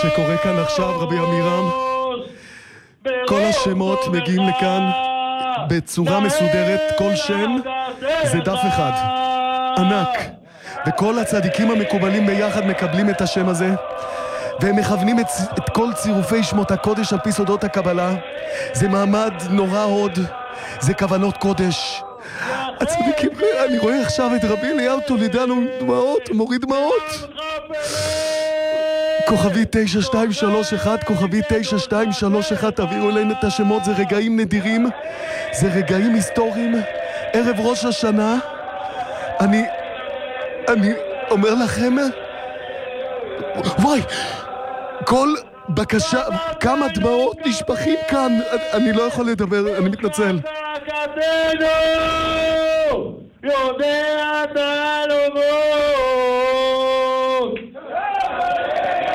שקורה כאן עכשיו, רבי עמירם. כל השמות מגיעים לכאן בצורה מסודרת, כל שם זה דף אחד, ענק. וכל הצדיקים המקובלים ביחד מקבלים את השם הזה, והם מכוונים את כל צירופי שמות הקודש על פי סודות הקבלה. זה מעמד נורא הוד, זה כוונות קודש. הצדיקים, אני רואה עכשיו את רבי אליהו טולדנו עם דמעות, מוריד דמעות. כוכבי 9231, כוכבי 9231, תעבירו אלינו את השמות, זה רגעים נדירים, זה רגעים היסטוריים, ערב ראש השנה. אני אומר לכם, וואי, כל בקשה, כמה דמעות נשפכים כאן, אני לא יכול לדבר, אני מתנצל. יודע אתה